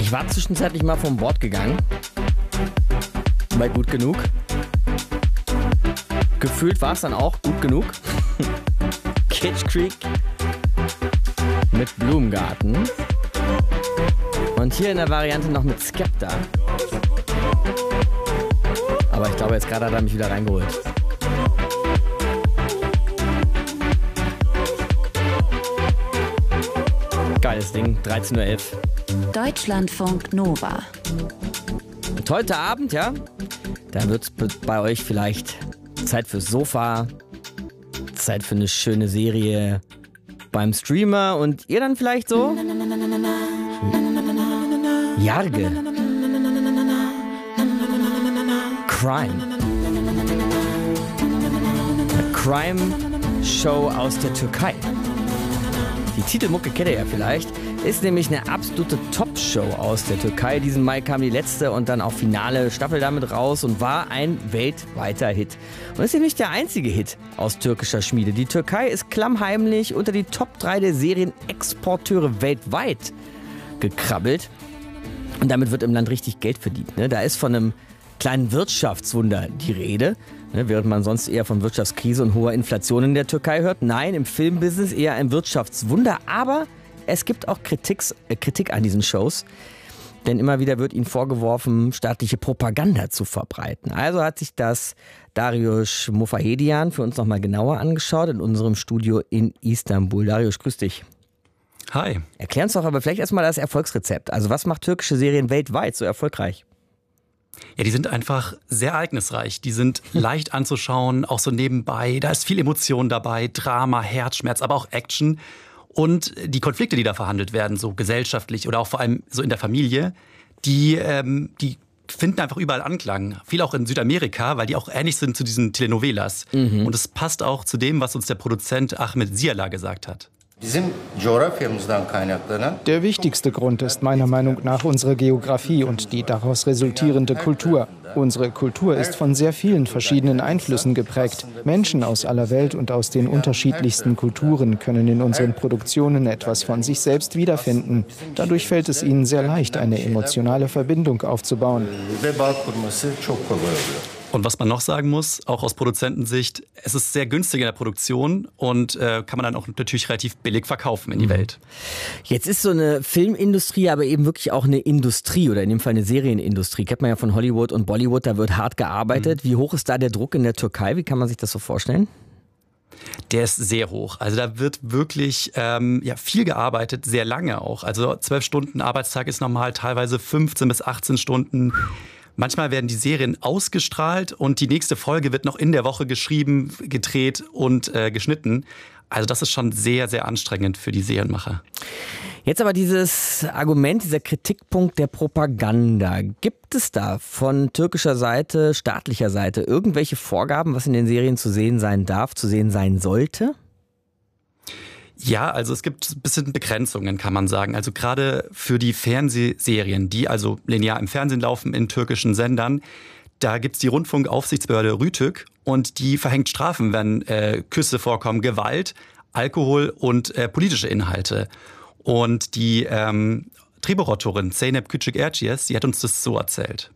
Ich war zwischenzeitlich mal vom Bord gegangen. Bei Gut Genug. Gefühlt war es dann auch gut genug. Kitsch Creek mit Blumengarten. Und hier in der Variante noch mit Skepta. Aber ich glaube, jetzt gerade hat er mich wieder reingeholt. Geiles Ding, 13.11 Uhr. Deutschlandfunk Nova. Und heute Abend, ja, da wird es bei euch vielleicht Zeit fürs Sofa, Zeit für eine schöne Serie beim Streamer und ihr dann vielleicht so? Yargı. Crime. Eine Crime-Show aus der Türkei. Die Titelmucke kennt ihr ja vielleicht. Ist nämlich eine absolute Top-Show aus der Türkei. Diesen Mai kam die letzte und dann auch finale Staffel damit raus und war ein weltweiter Hit. Und ist ja nicht der einzige Hit aus türkischer Schmiede. Die Türkei ist klammheimlich unter die Top 3 der Serienexporteure weltweit gekrabbelt. Und damit wird im Land richtig Geld verdient. Ne? Da ist von einem kleinen Wirtschaftswunder die Rede. Ne? Während man sonst eher von Wirtschaftskrise und hoher Inflation in der Türkei hört. Nein, im Filmbusiness eher ein Wirtschaftswunder. Aber es gibt auch Kritik an diesen Shows, denn immer wieder wird ihnen vorgeworfen, staatliche Propaganda zu verbreiten. Also hat sich das Dariusz Mufahedian für uns nochmal genauer angeschaut in unserem Studio in Istanbul. Dariusz, grüß dich. Hi. Erklär uns doch aber vielleicht erstmal das Erfolgsrezept. Also was macht türkische Serien weltweit so erfolgreich? Ja, die sind einfach sehr ereignisreich. Die sind leicht anzuschauen, auch so nebenbei. Da ist viel Emotion dabei, Drama, Herzschmerz, aber auch Action. Und die Konflikte, die da verhandelt werden, so gesellschaftlich oder auch vor allem so in der Familie, die finden einfach überall Anklang. Viel auch in Südamerika, weil die auch ähnlich sind zu diesen Telenovelas. Und es passt auch zu dem, was uns der Produzent Ahmet Ziala gesagt hat. Der wichtigste Grund ist meiner Meinung nach unsere Geografie und die daraus resultierende Kultur. Unsere Kultur ist von sehr vielen verschiedenen Einflüssen geprägt. Menschen aus aller Welt und aus den unterschiedlichsten Kulturen können in unseren Produktionen etwas von sich selbst wiederfinden. Dadurch fällt es ihnen sehr leicht, eine emotionale Verbindung aufzubauen. Und was man noch sagen muss, auch aus Produzentensicht, es ist sehr günstig in der Produktion und kann man dann auch natürlich relativ billig verkaufen in die Welt. Jetzt ist so eine Filmindustrie aber eben wirklich auch eine Industrie oder in dem Fall eine Serienindustrie. Kennt man ja von Hollywood und Bollywood, da wird hart gearbeitet. Wie hoch ist da der Druck in der Türkei? Wie kann man sich das so vorstellen? Der ist sehr hoch. Also da wird wirklich viel gearbeitet, sehr lange auch. Also 12 Stunden Arbeitstag ist normal, teilweise 15 bis 18 Stunden. Manchmal werden die Serien ausgestrahlt und die nächste Folge wird noch in der Woche geschrieben, gedreht und geschnitten. Also das ist schon sehr, sehr anstrengend für die Serienmacher. Jetzt aber dieses Argument, dieser Kritikpunkt der Propaganda. Gibt es da von türkischer Seite, staatlicher Seite irgendwelche Vorgaben, was in den Serien zu sehen sein darf, zu sehen sein sollte? Ja, also es gibt ein bisschen Begrenzungen, kann man sagen. Also gerade für die Fernsehserien, die also linear im Fernsehen laufen in türkischen Sendern, da gibt's die Rundfunkaufsichtsbehörde Rütük und die verhängt Strafen, wenn Küsse vorkommen, Gewalt, Alkohol und politische Inhalte. Und die Drehbuchautorin Zeynep Küçük-Erciyes, die hat uns das so erzählt.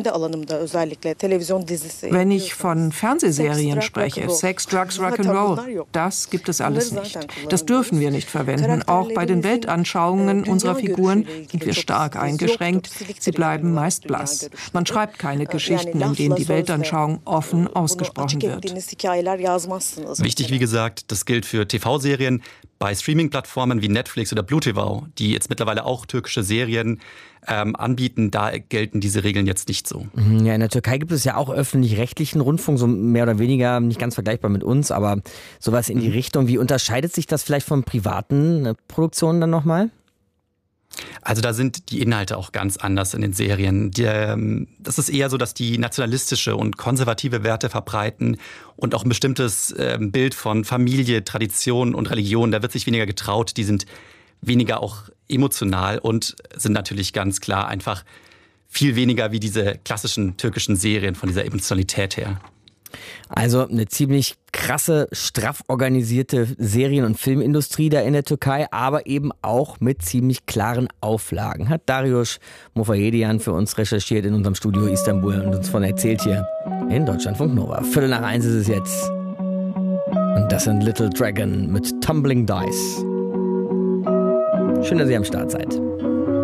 Wenn ich von Fernsehserien spreche, Sex, Drugs, Rock'n'Roll, das gibt es alles nicht. Das dürfen wir nicht verwenden. Auch bei den Weltanschauungen unserer Figuren sind wir stark eingeschränkt. Sie bleiben meist blass. Man schreibt keine Geschichten, in denen die Weltanschauung offen ausgesprochen wird. Wichtig, wie gesagt, das gilt für TV-Serien. Bei Streaming-Plattformen wie Netflix oder BlueTV, die jetzt mittlerweile auch türkische Serien anbieten, da gelten diese Regeln jetzt nicht so. Ja, in der Türkei gibt es ja auch öffentlich-rechtlichen Rundfunk, so mehr oder weniger, nicht ganz vergleichbar mit uns, aber sowas in die Richtung. Wie unterscheidet sich das vielleicht von privaten Produktionen dann nochmal? Also da sind die Inhalte auch ganz anders in den Serien. Das ist eher so, dass die nationalistische und konservative Werte verbreiten und auch ein bestimmtes Bild von Familie, Tradition und Religion. Da wird sich weniger getraut. Die sind weniger auch emotional und sind natürlich ganz klar einfach viel weniger wie diese klassischen türkischen Serien von dieser Emotionalität her. Also eine ziemlich krasse, straff organisierte Serien- und Filmindustrie da in der Türkei, aber eben auch mit ziemlich klaren Auflagen. Hat Dariusz Mofayedian für uns recherchiert in unserem Studio Istanbul und uns von erzählt hier in Deutschlandfunk Nova. 1:15 ist es jetzt. Und das sind Little Dragon mit Tumbling Dice. Schön, dass ihr am Start seid.